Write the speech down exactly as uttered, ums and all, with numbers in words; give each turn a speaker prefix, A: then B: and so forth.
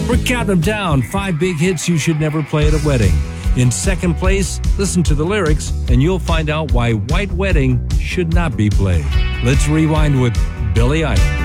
A: We're counting them down. Five big hits you should never play at a wedding. In second place, listen to the lyrics and you'll find out why White Wedding should not be played. Let's rewind with Billy Idol.